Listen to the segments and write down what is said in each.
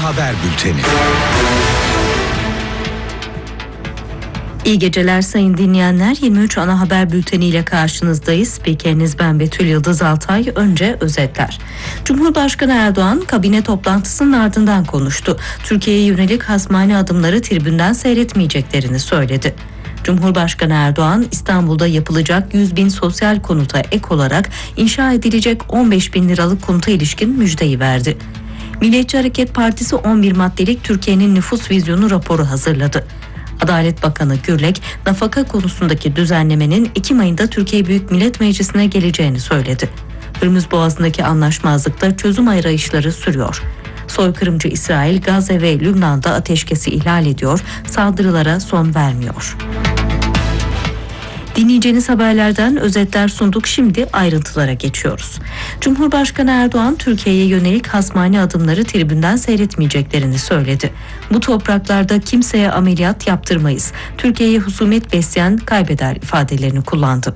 Ana Haber Bülteni. İyi geceler sayın dinleyenler. 23 Ana Haber Bülteni ile karşınızdayız. Spikeriniz ben Betül Yıldız Altay. Önce özetler. Cumhurbaşkanı Erdoğan kabine toplantısının ardından konuştu. Türkiye'ye yönelik hasmane adımları tribünden seyretmeyeceklerini söyledi. Cumhurbaşkanı Erdoğan İstanbul'da yapılacak 100.000 sosyal konuta ek olarak inşa edilecek 15.000 liralık konuta ilişkin müjdeyi verdi. Milliyetçi Hareket Partisi 11 maddelik Türkiye'nin nüfus vizyonu raporu hazırladı. Adalet Bakanı Gürlek, nafaka konusundaki düzenlemenin Ekim ayında Türkiye Büyük Millet Meclisi'ne geleceğini söyledi. Hürmüz Boğazı'ndaki anlaşmazlıkta çözüm arayışları sürüyor. Soykırımcı İsrail, Gazze ve Lübnan'da ateşkesi ihlal ediyor, saldırılara son vermiyor. Dinleyeceğiniz haberlerden özetler sunduk, şimdi ayrıntılara geçiyoruz. Cumhurbaşkanı Erdoğan, Türkiye'ye yönelik hasmane adımları tribünden seyretmeyeceklerini söyledi. Bu topraklarda kimseye ameliyat yaptırmayız, Türkiye'ye husumet besleyen kaybeder ifadelerini kullandı.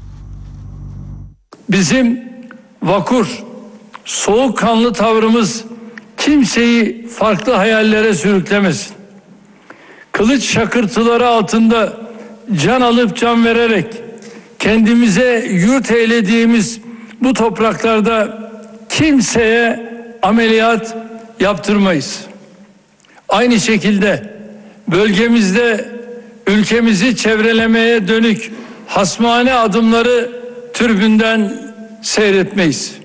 Bizim vakur, soğukkanlı tavrımız kimseyi farklı hayallere sürüklemesin. Kılıç şakırtıları altında can alıp can vererek kendimize yurt eylediğimiz bu topraklarda kimseye ameliyat yaptırmayız. Aynı şekilde bölgemizde ülkemizi çevrelemeye dönük hasmane adımları tribünden seyretmeyiz.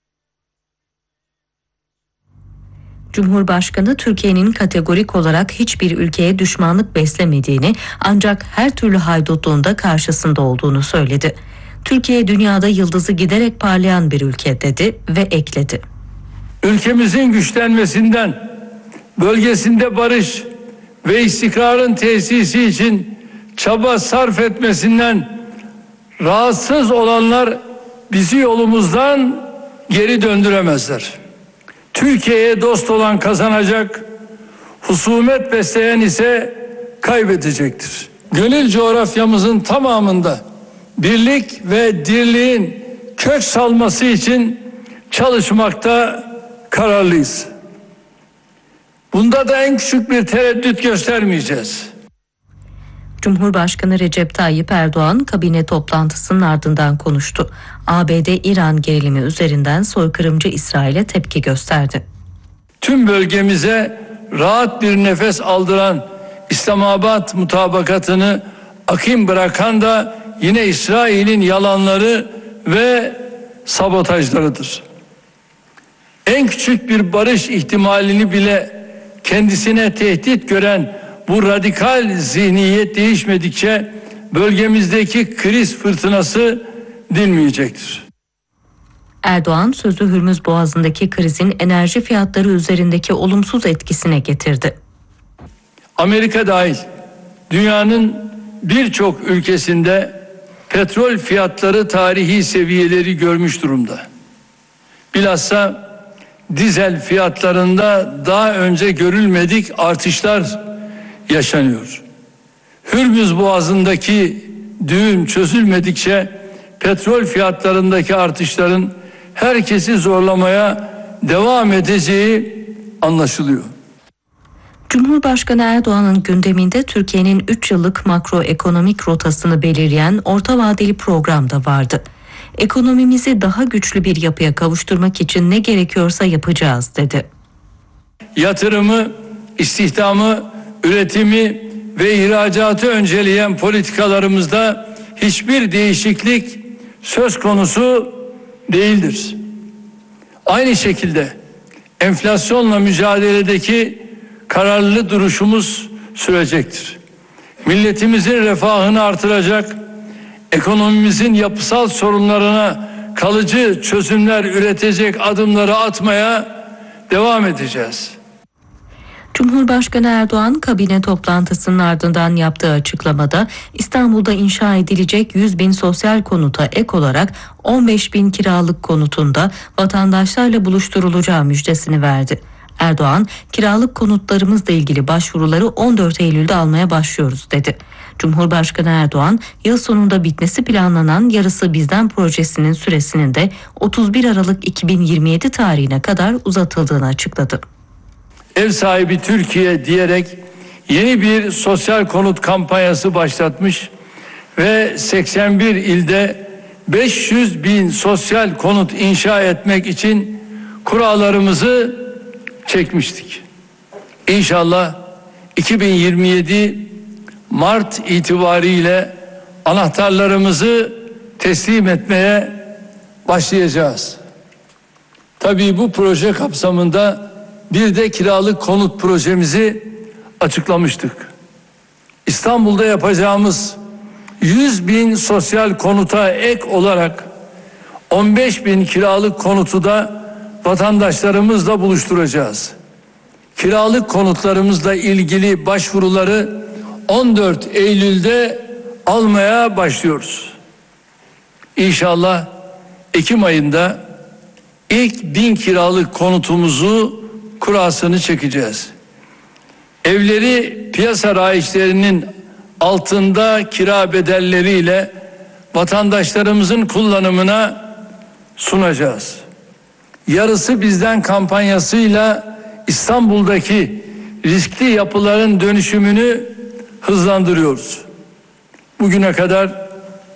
Cumhurbaşkanı Türkiye'nin kategorik olarak hiçbir ülkeye düşmanlık beslemediğini, ancak her türlü haydutluğun da karşısında olduğunu söyledi. Türkiye dünyada yıldızı giderek parlayan bir ülke dedi ve ekledi. Ülkemizin güçlenmesinden, bölgesinde barış ve istikrarın tesisi için çaba sarf etmesinden rahatsız olanlar bizi yolumuzdan geri döndüremezler. Türkiye'ye dost olan kazanacak, husumet besleyen ise kaybedecektir. Gönül coğrafyamızın tamamında birlik ve dirliğin kök salması için çalışmakta kararlıyız. Bunda da en küçük bir tereddüt göstermeyeceğiz. Cumhurbaşkanı Recep Tayyip Erdoğan kabine toplantısının ardından konuştu. ABD-İran gerilimi üzerinden soykırımcı İsrail'e tepki gösterdi. Tüm bölgemize rahat bir nefes aldıran İslamabad mutabakatını akim bırakan da yine İsrail'in yalanları ve sabotajlarıdır. En küçük bir barış ihtimalini bile kendisine tehdit gören bu radikal zihniyet değişmedikçe bölgemizdeki kriz fırtınası dinmeyecektir. Erdoğan sözü Hürmüz Boğazı'ndaki krizin enerji fiyatları üzerindeki olumsuz etkisine getirdi. Amerika dahil dünyanın birçok ülkesinde petrol fiyatları tarihi seviyeleri görmüş durumda. Bilhassa dizel fiyatlarında daha önce görülmedik artışlar yaşanıyor. Hürmüz Boğazı'ndaki düğüm çözülmedikçe petrol fiyatlarındaki artışların herkesi zorlamaya devam edeceği anlaşılıyor. Cumhurbaşkanı Erdoğan'ın gündeminde Türkiye'nin 3 yıllık makroekonomik rotasını belirleyen orta vadeli program da vardı. Ekonomimizi daha güçlü bir yapıya kavuşturmak için ne gerekiyorsa yapacağız dedi. Yatırımı, istihdamı, üretimi ve ihracatı önceleyen politikalarımızda hiçbir değişiklik söz konusu değildir. Aynı şekilde enflasyonla mücadeledeki kararlı duruşumuz sürecektir. Milletimizin refahını artıracak, ekonomimizin yapısal sorunlarına kalıcı çözümler üretecek adımları atmaya devam edeceğiz. Cumhurbaşkanı Erdoğan kabine toplantısının ardından yaptığı açıklamada İstanbul'da inşa edilecek 100.000 sosyal konuta ek olarak 15.000 kiralık konutunda vatandaşlarla buluşturulacağı müjdesini verdi. Erdoğan, kiralık konutlarımızla ilgili başvuruları 14 Eylül'de almaya başlıyoruz dedi. Cumhurbaşkanı Erdoğan, yıl sonunda bitmesi planlanan Yarısı Bizden projesinin süresinin de 31 Aralık 2027 tarihine kadar uzatıldığını açıkladı. Ev sahibi Türkiye diyerek yeni bir sosyal konut kampanyası başlatmış ve 81 ilde 500 bin sosyal konut inşa etmek için kurallarımızı çekmiştik. İnşallah 2027 Mart itibariyle anahtarlarımızı teslim etmeye başlayacağız. Tabii bu proje kapsamında bir de kiralık konut projemizi açıklamıştık. İstanbul'da yapacağımız 100 bin sosyal konuta ek olarak 15 bin kiralık konutu da vatandaşlarımızla buluşturacağız. Kiralık konutlarımızla ilgili başvuruları 14 Eylül'de almaya başlıyoruz. İnşallah Ekim ayında ilk 1000 kiralık konutumuzu kurasını çekeceğiz. Evleri piyasa raiçlerinin altında kira bedelleriyle vatandaşlarımızın kullanımına sunacağız. Yarısı bizden kampanyasıyla İstanbul'daki riskli yapıların dönüşümünü hızlandırıyoruz. Bugüne kadar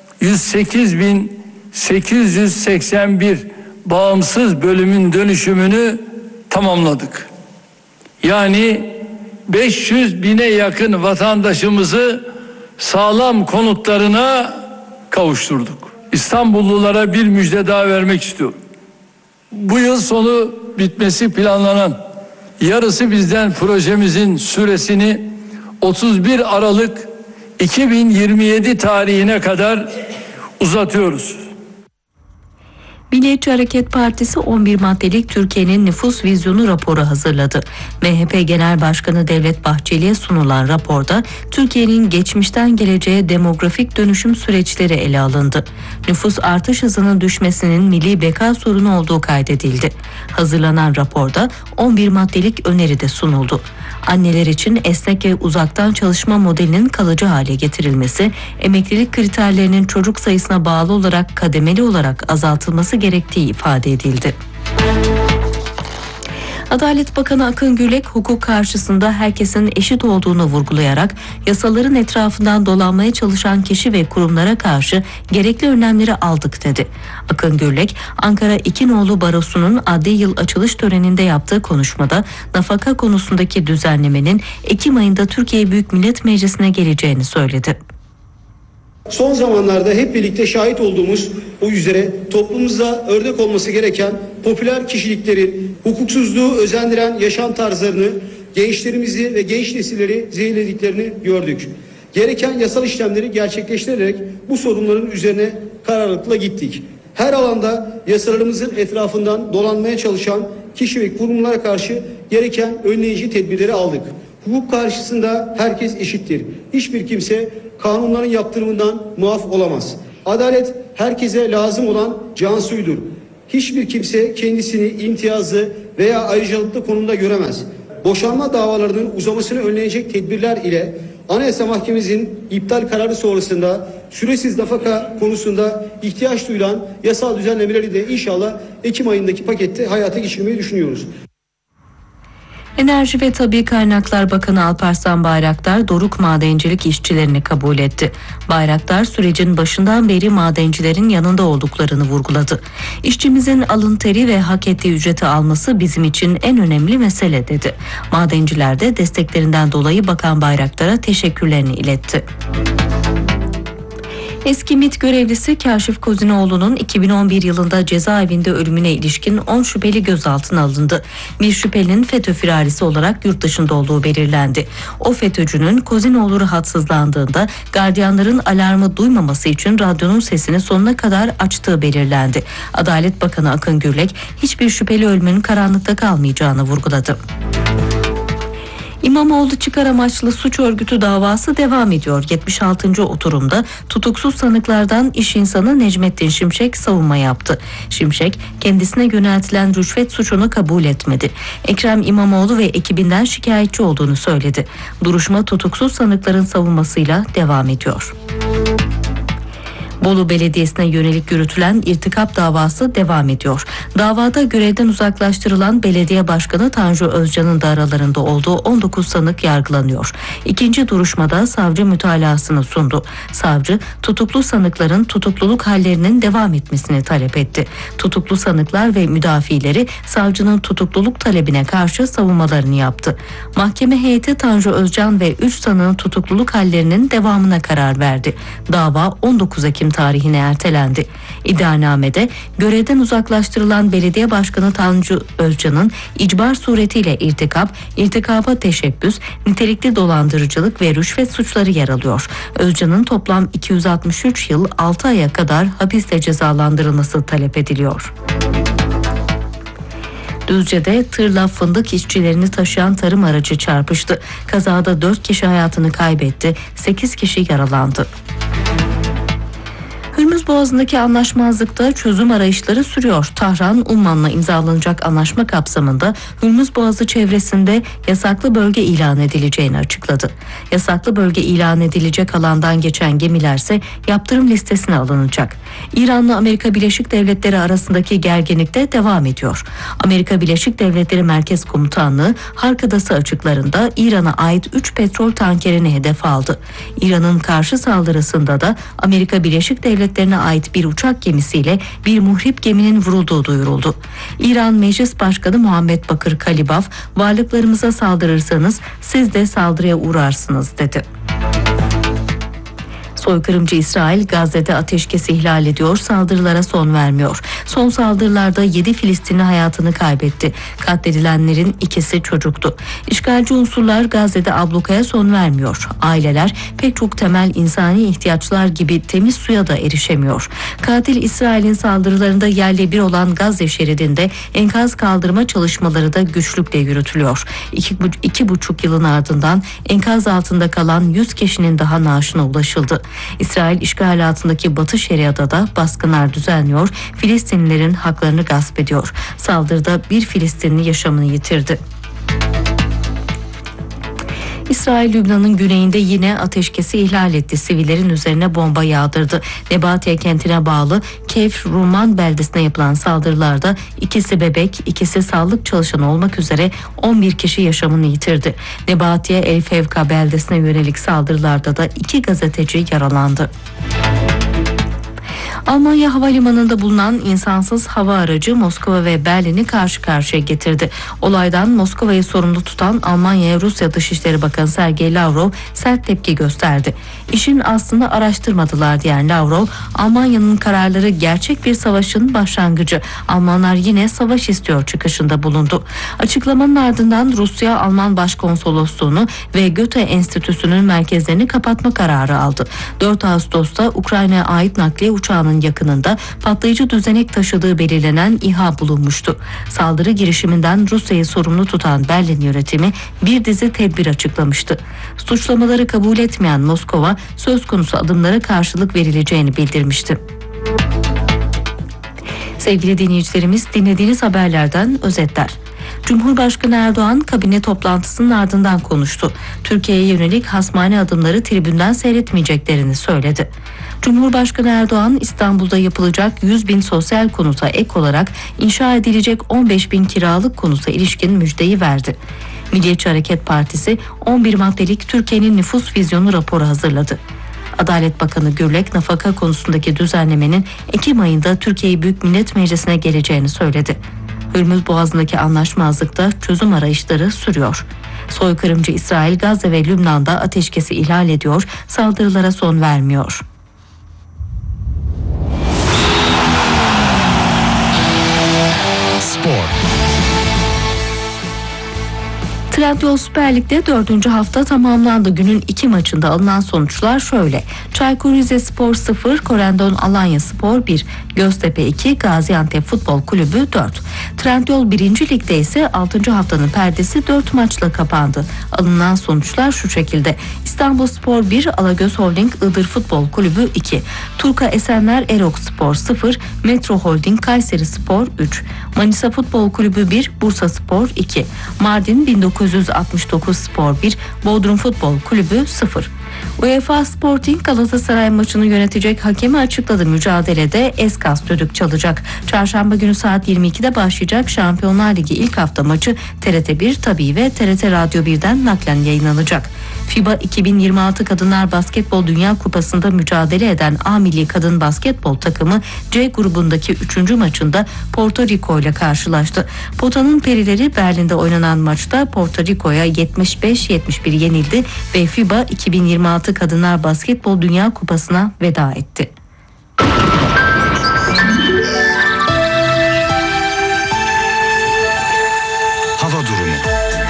108.881 bağımsız bölümün dönüşümünü tamamladık. Yani 500 bine yakın vatandaşımızı sağlam konutlarına kavuşturduk. İstanbullulara bir müjde daha vermek istiyorum. Bu yıl sonu bitmesi planlanan yarısı bizden projemizin süresini 31 Aralık 2027 tarihine kadar uzatıyoruz. Milliyetçi Hareket Partisi 11 maddelik Türkiye'nin nüfus vizyonu raporu hazırladı. MHP Genel Başkanı Devlet Bahçeli'ye sunulan raporda Türkiye'nin geçmişten geleceğe demografik dönüşüm süreçleri ele alındı. Nüfus artış hızının düşmesinin milli beka sorunu olduğu kaydedildi. Hazırlanan raporda 11 maddelik öneri de sunuldu. Anneler için esnek ve uzaktan çalışma modelinin kalıcı hale getirilmesi, emeklilik kriterlerinin çocuk sayısına bağlı olarak kademeli olarak azaltılması gerektiği ifade edildi. Adalet Bakanı Akın Gürlek hukuk karşısında herkesin eşit olduğunu vurgulayarak yasaların etrafından dolanmaya çalışan kişi ve kurumlara karşı gerekli önlemleri aldık dedi. Akın Gürlek, Ankara İkinoğlu Barosu'nun adli yıl açılış töreninde yaptığı konuşmada nafaka konusundaki düzenlemenin Ekim ayında Türkiye Büyük Millet Meclisi'ne geleceğini söyledi. Son zamanlarda hep birlikte şahit olduğumuz o üzere toplumumuzda örnek olması gereken popüler kişiliklerin hukuksuzluğu özendiren yaşam tarzlarını, gençlerimizi ve genç nesilleri zehirlediklerini gördük. Gereken yasal işlemleri gerçekleştirerek bu sorunların üzerine kararlılıkla gittik. Her alanda yasalarımızın etrafından dolanmaya çalışan kişi ve kurumlara karşı gereken önleyici tedbirleri aldık. Hukuk karşısında herkes eşittir. Hiçbir kimse kanunların yaptırımından muaf olamaz. Adalet herkese lazım olan can suyudur. Hiçbir kimse kendisini imtiyazlı veya ayrıcalıklı konumda göremez. Boşanma davalarının uzamasını önleyecek tedbirler ile Anayasa Mahkememizin iptal kararı sonrasında süresiz nafaka konusunda ihtiyaç duyulan yasal düzenlemeleri de inşallah Ekim ayındaki pakette hayata geçirmeyi düşünüyoruz. Enerji ve Tabii Kaynaklar Bakanı Alparslan Bayraktar Doruk madencilik işçilerini kabul etti. Bayraktar sürecin başından beri madencilerin yanında olduklarını vurguladı. İşçimizin alın teri ve hak ettiği ücreti alması bizim için en önemli mesele dedi. Madenciler de desteklerinden dolayı Bakan Bayraktar'a teşekkürlerini iletti. Eski MİT görevlisi Kaşif Kozinoğlu'nun 2011 yılında cezaevinde ölümüne ilişkin 10 şüpheli gözaltına alındı. Bir şüphelinin FETÖ firarisi olarak yurt dışında olduğu belirlendi. O FETÖ'cünün Kozinoğlu rahatsızlandığında gardiyanların alarmı duymaması için radyonun sesini sonuna kadar açtığı belirlendi. Adalet Bakanı Akın Gürlek hiçbir şüpheli ölümünün karanlıkta kalmayacağını vurguladı. İmamoğlu çıkar amaçlı suç örgütü davası devam ediyor. 76. oturumda tutuksuz sanıklardan iş insanı Necmettin Şimşek savunma yaptı. Şimşek kendisine yöneltilen rüşvet suçunu kabul etmedi. Ekrem İmamoğlu ve ekibinden şikayetçi olduğunu söyledi. Duruşma tutuksuz sanıkların savunmasıyla devam ediyor. Bolu Belediyesi'ne yönelik yürütülen irtikap davası devam ediyor. Davada görevden uzaklaştırılan belediye başkanı Tanju Özcan'ın da aralarında olduğu 19 sanık yargılanıyor. İkinci duruşmada savcı mütalasını sundu. Savcı tutuklu sanıkların tutukluluk hallerinin devam etmesini talep etti. Tutuklu sanıklar ve müdafileri savcının tutukluluk talebine karşı savunmalarını yaptı. Mahkeme heyeti Tanju Özcan ve 3 sanığın tutukluluk hallerinin devamına karar verdi. Dava 19 Ekim tarihine ertelendi. İddianamede görevden uzaklaştırılan belediye başkanı Tanju Özcan'ın icbar suretiyle irtikaba teşebbüs, nitelikli dolandırıcılık ve rüşvet suçları yer alıyor. Özcan'ın toplam 263 yıl 6 aya kadar hapisle cezalandırılması talep ediliyor. Düzce'de tırla fındık işçilerini taşıyan tarım aracı çarpıştı. Kazada 4 kişi hayatını kaybetti, 8 kişi yaralandı. Hürmüz Boğazı'ndaki anlaşmazlıkta çözüm arayışları sürüyor. Tahran, Umman'la imzalanacak anlaşma kapsamında Hürmüz Boğazı çevresinde yasaklı bölge ilan edileceğini açıkladı. Yasaklı bölge ilan edilecek alandan geçen gemilerse yaptırım listesine alınacak. İran'la Amerika Birleşik Devletleri arasındaki gerginlik de devam ediyor. Amerika Birleşik Devletleri Merkez Komutanlığı Hark Adası açıklarında İran'a ait 3 petrol tankerini hedef aldı. İran'ın karşı saldırısında da Amerika Birleşik Devletlerine ait bir uçak gemisiyle bir muhrip geminin vurulduğu duyuruldu. İran Meclis Başkanı Muhammed Bakır Kalibaf, varlıklarımıza saldırırsanız siz de saldırıya uğrarsınız dedi. Soykırımcı İsrail Gazze'de ateşkesi ihlal ediyor, saldırılara son vermiyor. Son saldırılarda 7 Filistinli hayatını kaybetti. Katledilenlerin ikisi çocuktu. İşgalci unsurlar Gazze'de ablukaya son vermiyor. Aileler pek çok temel insani ihtiyaçlar gibi temiz suya da erişemiyor. Katil İsrail'in saldırılarında yerle bir olan Gazze şeridinde enkaz kaldırma çalışmaları da güçlükle yürütülüyor. 2,5 yılın ardından enkaz altında kalan 100 kişinin daha naaşına ulaşıldı. İsrail işgal altındaki Batı Şeria'da da baskınlar düzenliyor, Filistinlilerin haklarını gasp ediyor. Saldırıda bir Filistinli yaşamını yitirdi. İsrail, Lübnan'ın güneyinde yine ateşkesi ihlal etti. Sivillerin üzerine bomba yağdırdı. Nebatiye kentine bağlı Keyf Ruman beldesine yapılan saldırılarda ikisi bebek, ikisi sağlık çalışanı olmak üzere 11 kişi yaşamını yitirdi. Nebatiye El Fevka beldesine yönelik saldırılarda da 2 gazeteci yaralandı. Almanya havalimanında bulunan insansız hava aracı Moskova ve Berlin'i karşı karşıya getirdi. Olaydan Moskova'yı sorumlu tutan Almanya'ya Rusya Dışişleri Bakanı Sergey Lavrov sert tepki gösterdi. İşin aslını araştırmadılar diyen Lavrov, Almanya'nın kararları gerçek bir savaşın başlangıcı. Almanlar yine savaş istiyor çıkışında bulundu. Açıklamanın ardından Rusya Alman Başkonsolosluğunu ve Goethe Enstitüsü'nün merkezlerini kapatma kararı aldı. 4 Ağustos'ta Ukrayna'ya ait nakliye uçağının yakınında patlayıcı düzenek taşıdığı belirlenen İHA bulunmuştu. Saldırı girişiminden Rusya'yı sorumlu tutan Berlin yönetimi bir dizi tedbir açıklamıştı. Suçlamaları kabul etmeyen Moskova söz konusu adımlara karşılık verileceğini bildirmişti. Sevgili dinleyicilerimiz, dinlediğiniz haberlerden özetler. Cumhurbaşkanı Erdoğan kabine toplantısının ardından konuştu. Türkiye'ye yönelik hasmane adımları tribünden seyretmeyeceklerini söyledi. Cumhurbaşkanı Erdoğan, İstanbul'da yapılacak 100.000 sosyal konuta ek olarak inşa edilecek 15.000 kiralık konuta ilişkin müjdeyi verdi. Milliyetçi Hareket Partisi 11 maddelik Türkiye'nin nüfus vizyonu raporu hazırladı. Adalet Bakanı Gürlek, nafaka konusundaki düzenlemenin Ekim ayında Türkiye Büyük Millet Meclisi'ne geleceğini söyledi. Hürmüz Boğazı'ndaki anlaşmazlıkta çözüm arayışları sürüyor. Soykırımcı İsrail, Gazze ve Lübnan'da ateşkesi ihlal ediyor, saldırılara son vermiyor. Spor. Trendyol Süper Lig'de 4. hafta tamamlandı. Günün 2 maçında alınan sonuçlar şöyle: Çaykur Rizespor 0, Korendon Alanyaspor 1, Göztepe 2, Gaziantep Futbol Kulübü 4. Trendyol 1. Lig'de ise 6. haftanın perdesi 4 maçla kapandı. Alınan sonuçlar şu şekilde: İstanbulspor 1, Alagöz Holding Iğdır Futbol Kulübü 2, Turka Esenler Erokspor 0, Metro Holding Kayserispor 3, Manisa Futbol Kulübü 1, Bursaspor 2, Mardin 1969 Spor 1, Bodrum Futbol Kulübü 0. UEFA Sporting Galatasaray maçını yönetecek hakemi açıkladı. Mücadelede Eskas düdük çalacak. Çarşamba günü saat 22'de başlayacak Şampiyonlar Ligi ilk hafta maçı TRT1 Tabii ve TRT Radyo 1'den naklen yayınlanacak. FIBA 2026 Kadınlar Basketbol Dünya Kupası'nda mücadele eden A Milli Kadın Basketbol takımı C grubundaki 3. maçında Porto Rico ile karşılaştı. Potanın perileri Berlin'de oynanan maçta Porto Rico'ya 75-71 yenildi ve FIBA 2026 Kadınlar Basketbol Dünya Kupası'na veda etti. Hava durumu.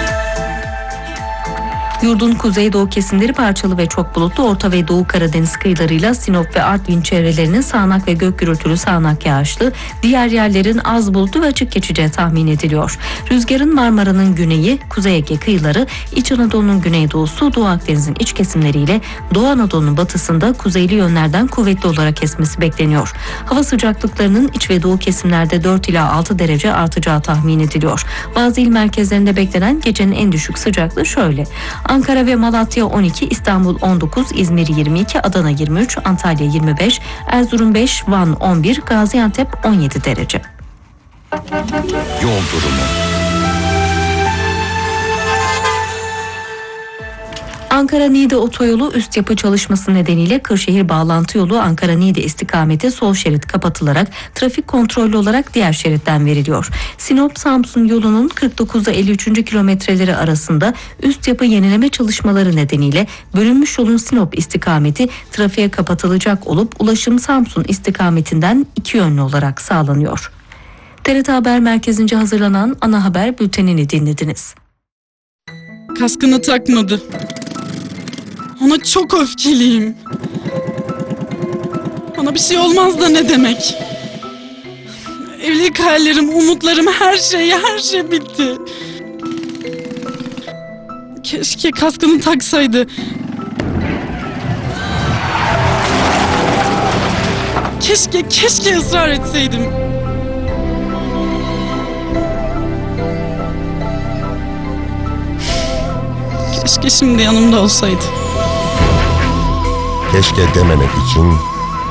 Yurdun kuzeydoğu kesimleri parçalı ve çok bulutlu, Orta ve Doğu Karadeniz kıyılarıyla Sinop ve Artvin çevrelerinin sağanak ve gök gürültülü sağanak yağışlı, diğer yerlerin az bulutlu ve açık geçeceği tahmin ediliyor. Rüzgarın Marmara'nın güneyi, Kuzey Ege kıyıları, İç Anadolu'nun güneydoğusu, Doğu Akdeniz'in iç kesimleriyle Doğu Anadolu'nun batısında kuzeyli yönlerden kuvvetli olarak esmesi bekleniyor. Hava sıcaklıklarının iç ve doğu kesimlerde 4 ila 6 derece artacağı tahmin ediliyor. Bazı il merkezlerinde beklenen gecenin en düşük sıcaklığı şöyle: Ankara ve Malatya 12, İstanbul 19, İzmir 22, Adana 23, Antalya 25, Erzurum 5, Van 11, Gaziantep 17 derece. Yol durumu. Ankara-Niğde otoyolu üst yapı çalışması nedeniyle Kırşehir bağlantı yolu Ankara-Niğde istikameti sol şerit kapatılarak trafik kontrollü olarak diğer şeritten veriliyor. Sinop-Samsun yolunun 49 ile 53. kilometreleri arasında üst yapı yenileme çalışmaları nedeniyle bölünmüş yolun Sinop istikameti trafiğe kapatılacak olup ulaşım Samsun istikametinden iki yönlü olarak sağlanıyor. TRT Haber Merkezi'nce hazırlanan ana haber bültenini dinlediniz. Kaskını takmadı. Ona çok öfkeliyim. Bana bir şey olmaz da ne demek? Evlilik hayallerim, umutlarım, her şey bitti. Keşke kaskını taksaydı. Keşke ısrar etseydim. Keşke şimdi yanımda olsaydı. Keşke dememek için